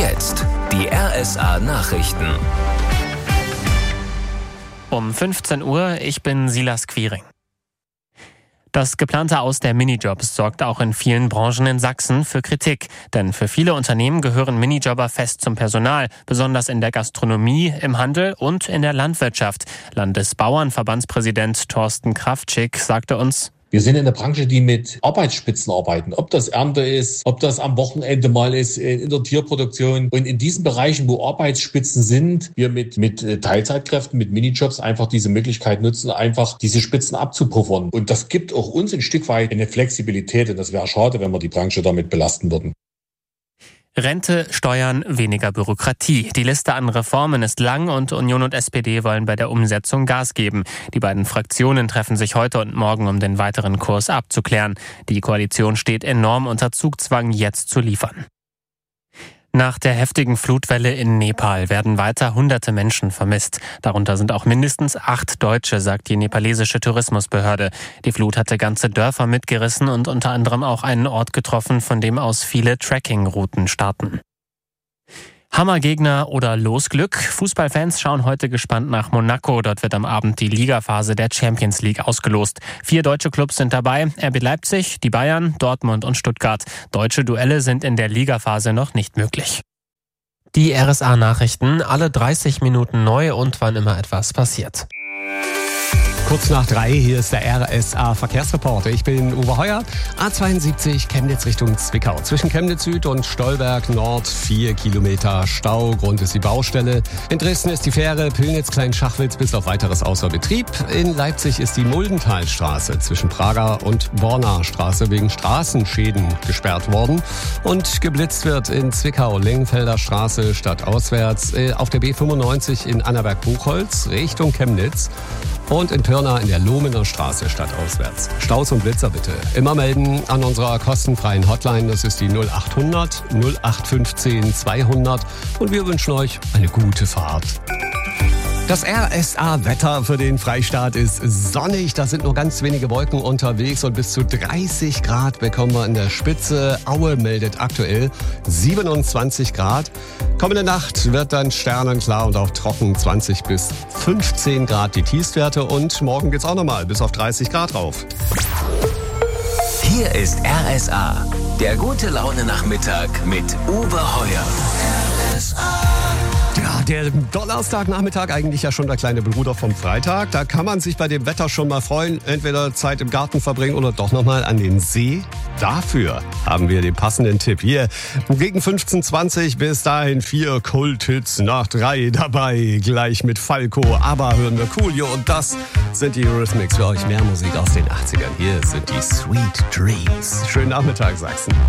Jetzt die RSA Nachrichten. Um 15 Uhr, ich bin Silas Quiring. Das geplante Aus der Minijobs sorgt auch in vielen Branchen in Sachsen für Kritik. Denn für viele Unternehmen gehören Minijobber fest zum Personal, besonders in der Gastronomie, im Handel und in der Landwirtschaft. Landesbauernverbandspräsident Thorsten Kraftschick sagte uns: Wir sind in der Branche, die mit Arbeitsspitzen arbeiten. Ob das Ernte ist, ob das am Wochenende mal ist, in der Tierproduktion. Und in diesen Bereichen, wo Arbeitsspitzen sind, wir mit Teilzeitkräften, mit Minijobs einfach diese Möglichkeit nutzen, einfach diese Spitzen abzupuffern. Und das gibt auch uns ein Stück weit eine Flexibilität. Und das wäre schade, wenn wir die Branche damit belasten würden. Rente, Steuern, weniger Bürokratie. Die Liste an Reformen ist lang und Union und SPD wollen bei der Umsetzung Gas geben. Die beiden Fraktionen treffen sich heute und morgen, um den weiteren Kurs abzuklären. Die Koalition steht enorm unter Zugzwang, jetzt zu liefern. Nach der heftigen Flutwelle in Nepal werden weiter hunderte Menschen vermisst. Darunter sind auch mindestens 8 Deutsche, sagt die nepalesische Tourismusbehörde. Die Flut hatte ganze Dörfer mitgerissen und unter anderem auch einen Ort getroffen, von dem aus viele Trekkingrouten starten. Hammergegner oder Losglück? Fußballfans schauen heute gespannt nach Monaco. Dort wird am Abend die Ligaphase der Champions League ausgelost. 4 deutsche Clubs sind dabei: RB Leipzig, die Bayern, Dortmund und Stuttgart. Deutsche Duelle sind in der Ligaphase noch nicht möglich. Die RSA-Nachrichten, alle 30 Minuten neu und wann immer etwas passiert. Kurz nach 3, hier ist der RSA-Verkehrsreporter. Ich bin Uwe Heuer, A72 Chemnitz Richtung Zwickau. Zwischen Chemnitz Süd und Stolberg Nord 4 Kilometer Stau. Grund ist die Baustelle. In Dresden ist die Fähre Pillnitz-Kleinschachwitz bis auf weiteres außer Betrieb. In Leipzig ist die Muldenthalstraße zwischen Prager und Bornaer Straße wegen Straßenschäden gesperrt worden. Und geblitzt wird in Zwickau Lengenfelder Straße stadtauswärts. Auf der B95 in Annaberg-Buchholz Richtung Chemnitz. Und in Pirna in der Lohmener Straße stadtauswärts. Staus und Blitzer bitte immer melden an unserer kostenfreien Hotline. Das ist die 0800 0815 200. Und wir wünschen euch eine gute Fahrt. Das RSA-Wetter für den Freistaat ist sonnig. Da sind nur ganz wenige Wolken unterwegs und bis zu 30 Grad bekommen wir in der Spitze. Aue meldet aktuell 27 Grad. Kommende Nacht wird dann sternenklar und auch trocken, 20 bis 15 Grad die Tiefstwerte. Und morgen geht's auch nochmal bis auf 30 Grad rauf. Hier ist RSA, der gute Laune-Nachmittag mit Uwe Heuer. RSA. Ja, der Donnerstagnachmittag, eigentlich ja schon der kleine Bruder vom Freitag. Da kann man sich bei dem Wetter schon mal freuen. Entweder Zeit im Garten verbringen oder doch nochmal an den See. Dafür haben wir den passenden Tipp. Hier gegen 15:20 bis dahin 4 Kulthits nach 3 dabei. Gleich mit Falco, aber hören wir Coolio. Und das sind die Eurythmics für euch. Mehr Musik aus den 80ern. Hier sind die Sweet Dreams. Schönen Nachmittag, Sachsen.